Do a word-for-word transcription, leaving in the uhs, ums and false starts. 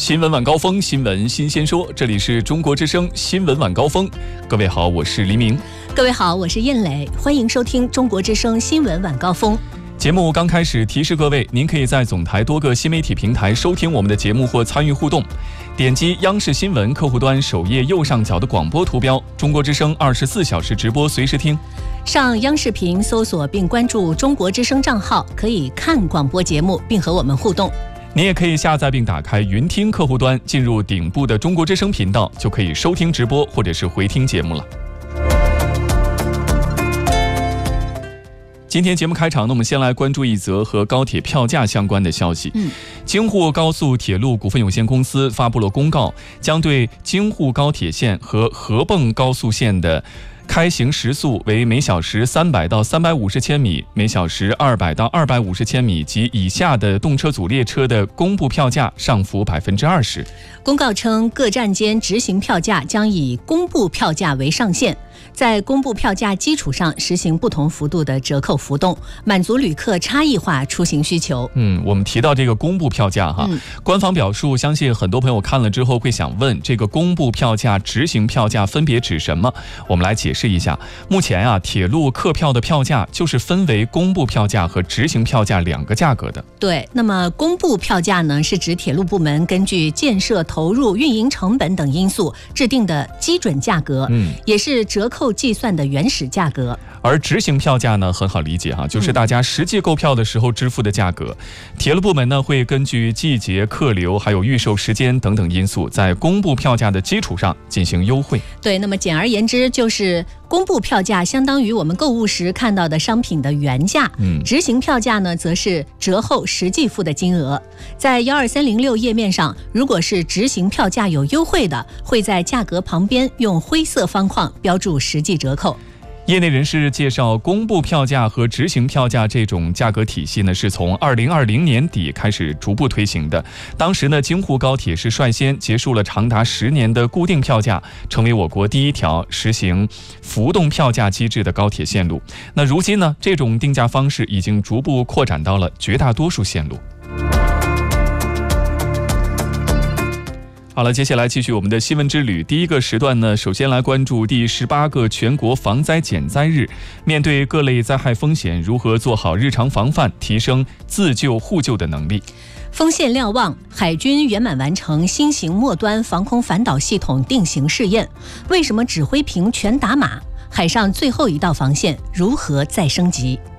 新闻晚高峰，新闻新鲜说，这里是中国之声新闻晚高峰。各位好，我是黎明。 各位好，我是燕磊，欢迎收听中国之声新闻晚高峰。 节目刚开始，提示各位，您可以在总台多个新媒体平台收听我们的节目或参与互动。点击央视新闻客户端首页右上角的广播图标，中国之声二十四小时直播，随时听。 上央视频搜索并关注中国之声账号，可以看广播节目并和我们互动。 你也可以下载并打开云听客户端，进入顶部的中国之声频道，就可以收听直播或者是回听节目了。今天节目开场呢，我们先来关注一则和高铁票价相关的消息。 嗯， 京沪高速铁路股份有限公司发布了公告，将对京沪高铁线和合泵高速线的开行时速为每小时三百到三百五十千米，每小时二百到二百五十千米及以下的动车组列车的公布票价上浮百分之二十。 公告称，各站间执行票价将以公布票价为上限，在公布票价基础上实行不同幅度的折扣浮动，满足旅客差异化出行需求。 嗯，我们提到这个公布票价哈， 嗯、 官方表述，相信很多朋友看了之后会想问，这个公布票价、执行票价分别指什么？我们来解释一下。目前啊，铁路客票的票价就是分为公布票价和执行票价两个价格的。 对，那么公布票价呢，是指铁路部门根据建设投入、运营成本等因素制定的基准价格，嗯，也是折扣计算的原始价格。 而执行票价呢，很好理解哈，就是大家实际购票的时候支付的价格。嗯、铁路部门呢，会根据季节、客流还有预售时间等等因素，在公布票价的基础上进行优惠。 对，那么简而言之，就是公布票价相当于我们购物时看到的商品的原价，嗯，执行票价呢，则是折后实际付的金额。在一二三零六页面上，如果是执行票价有优惠的，会在价格旁边用灰色方框标注实际折扣。 业内人士介绍，公布票价和执行票价这种价格体系呢，是从二零二零年底开始逐步推行的。当时呢，京沪高铁是率先结束了长达十年的固定票价，成为我国第一条实行浮动票价机制的高铁线路。那如今呢，这种定价方式已经逐步扩展到了绝大多数线路。好了，接下来继续我们的新闻之旅。第一个时段呢，首先来关注第十八个全国防灾减灾日。面对各类灾害风险，如何做好日常防范，提升自救互救的能力？ 锋线瞭望，海军圆满完成新型末端防空反导系统定型试验。为什么指挥屏全打码？海上最后一道防线如何再升级？